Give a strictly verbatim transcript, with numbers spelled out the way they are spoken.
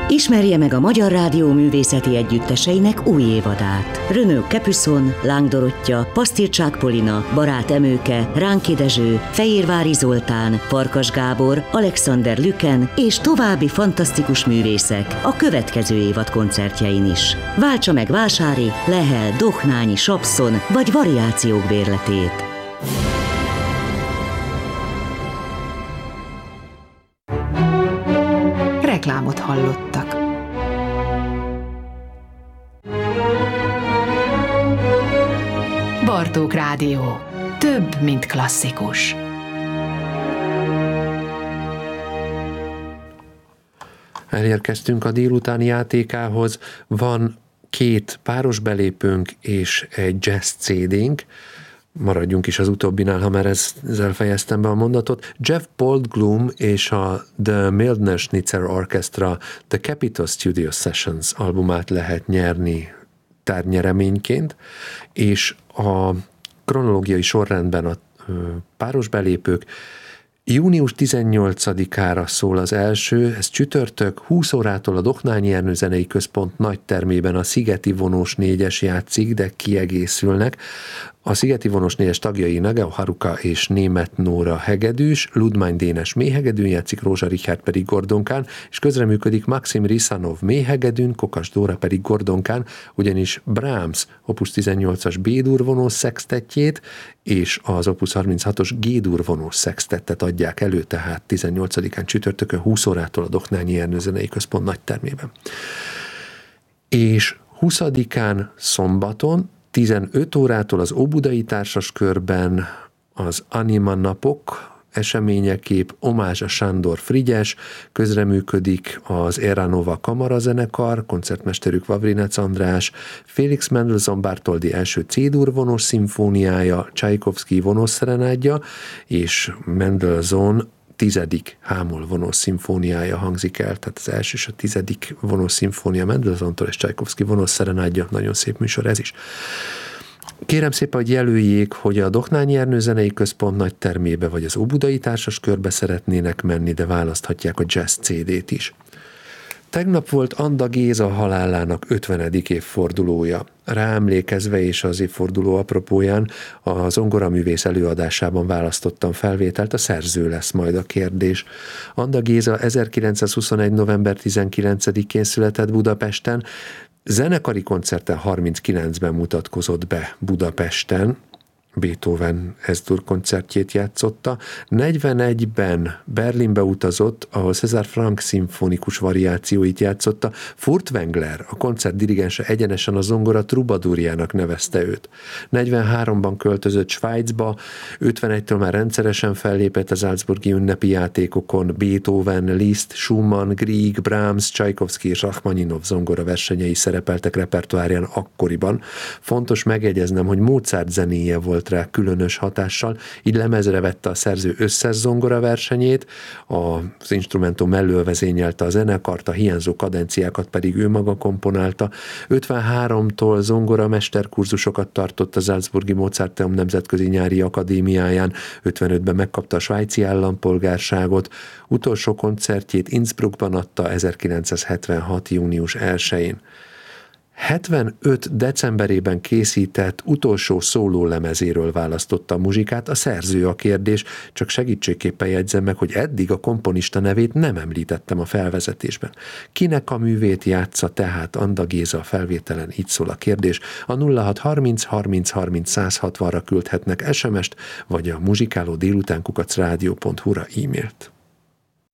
Ismerje meg a Magyar Rádió művészeti együtteseinek új évadát. Renaud Capuçon, Láng Dorottya, Pasztircsák Polina, Barát Emőke, Ránki Dezső, Fejérvári Zoltán, Farkas Gábor, Alexander Lüken és további fantasztikus művészek a következő évad koncertjein is. Váltsa meg Vásári, Lehel, Dohnányi, Sapszon vagy Variációk bérletét. Reklámot hallottak. Bartók Rádió. Több, mint klasszikus. Elérkeztünk a délutáni játékához. Van két páros belépőnk és egy jazz cé dé-nk. Maradjunk is az utóbbinál, ha már ezzel fejeztem be a mondatot. Jeff Goldblum és a The Milner Schnitzer Orchestra The Capitol Studio Sessions albumát lehet nyerni tárgynyereményként, és a kronológiai sorrendben a páros belépők. Június tizennyolcadikára szól az első, ez csütörtök, húsz órától a Dohnányi Ernő Zenei Központ nagytermében a Szigeti Vonós négyes játszik, de kiegészülnek. A Szigeti Vonós négyes tagjai Nagao Haruka és Németh Nóra hegedűs, Ludmány Dénes méhegedűn játszik, Rózsa Richárd pedig gordonkán, és közreműködik Maxim Risanov méhegedűn, Kokas Dóra pedig gordonkán, ugyanis Brahms opus tizennyolcas B-dur vonós szextettjét és az opus harminchatos G-dur vonós szextettet adják elő, tehát tizennyolcadikán csütörtökön húsz órától a Dohnányi Ernő Zenei Központ nagytermében. És huszadikán szombaton tizenöt órától az Óbudai Társaskörben az Anima napok eseményekép, omázs a Sándor Frigyes, közreműködik az Eranova kamarazenekar, koncertmesterük Vavrinec András, Félix Mendelssohn Bartholdy első C-dur vonós szimfóniája, Csajkovszky vonós szerenádja, és Mendelssohn tizedik hámol vonós szimfóniája hangzik el, tehát az első és a tizedik vonós szimfónia Mendelssohntól és Csajkovszky vonós szerenádja, nagyon szép műsor ez is. Kérem szépen, hogy jelöljék, hogy a Dohnányi Ernő Zenei Központ nagytermébe vagy az Óbudai Társaskörbe szeretnének menni, de választhatják a jazz cé dét is. Tegnap volt Anda Géza halálának ötvenedik évfordulója. Ráemlékezve és az évforduló apropóján a zongoraművész előadásában választottam felvételt, a szerző lesz majd a kérdés. Anda Géza ezerkilencszázhuszonegy. november tizenkilencedikén született Budapesten, zenekari koncerten harminckilencben mutatkozott be Budapesten, Beethoven S-dur koncertjét játszotta, negyvenegyben Berlinbe utazott, ahol César Franck szimfonikus variációit játszotta, Furtwängler, a koncert dirigense egyenesen a zongora trubadúrjának nevezte őt. negyvenháromban költözött Svájcba, ötvenegytől már rendszeresen fellépett az salzburgi ünnepi játékokon, Beethoven, Liszt, Schumann, Grieg, Brahms, Csajkovszky és Rachmaninov zongora versenyei szerepeltek repertoárján akkoriban. Fontos megjegyeznem, hogy Mozart zenéje volt rá különös hatással, így lemezre vette a szerző összes zongora versenyét, az instrumentum mellől vezényelte a zenekart, a hiányzó kadenciákat pedig ő maga komponálta. ötvenháromtól zongora mesterkurzusokat tartott a Salzburgi Mozarteum Nemzetközi Nyári Akadémiáján, ötvenötben megkapta a svájci állampolgárságot, utolsó koncertjét Innsbruckban adta ezerkilencszázhetvenhat. június elsején. hetvenöt decemberében készített utolsó szóló lemezéről választotta a muzsikát, a szerző a kérdés, csak segítségképpen jegyzem meg, hogy eddig a komponista nevét nem említettem a felvezetésben. Kinek a művét játsza tehát Anda Géza a felvételen, így szól a kérdés. A nulla hat harminc harminc harminc száz hatvanra küldhetnek es em est, vagy a muzsikáló délután kukac rádió pont hu-ra e-mailt.